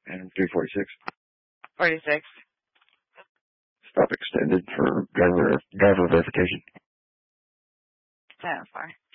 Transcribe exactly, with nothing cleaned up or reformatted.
And three forty-six. forty-six. Stop extended for driver driver verification. ten oh four.